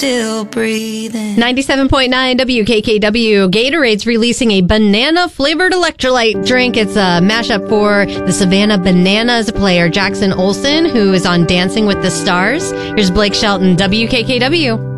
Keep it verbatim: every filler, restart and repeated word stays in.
still breathing. ninety-seven point nine W K K W. Gatorade's releasing a banana-flavored electrolyte drink. It's a mashup for the Savannah Bananas player, Jackson Olsen, who is on Dancing with the Stars. Here's Blake Shelton, W K K W.